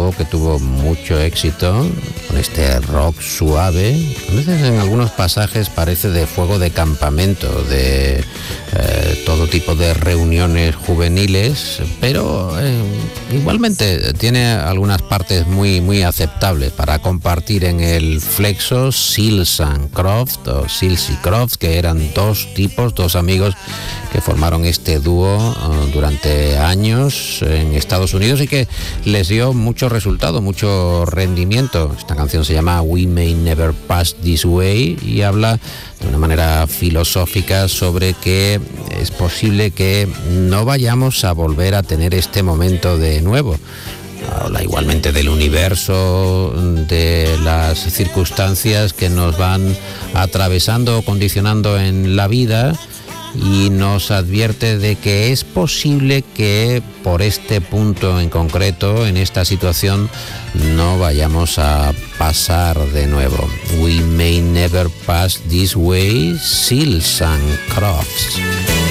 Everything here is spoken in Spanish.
dúo que tuvo mucho éxito con este rock suave. A veces en algunos pasajes parece de fuego de campamento, de todo tipo de reuniones juveniles, pero igualmente tiene algunas partes muy aceptables para compartir en el flexo. Seals and Croft, o Seals y Croft, que eran dos amigos que formaron este dúo durante años en Estados Unidos y que les dio mucho resultado, mucho rendimiento. Esta canción se llama We May Never Pass This Way y habla de una manera filosófica sobre que es posible que no vayamos a volver a tener este momento de nuevo. Habla igualmente del universo, de las circunstancias que nos van atravesando o condicionando en la vida, y nos advierte de que es posible que por este punto en concreto, en esta situación, no vayamos a pasar de nuevo. We may never pass this way, Seals and Crofts.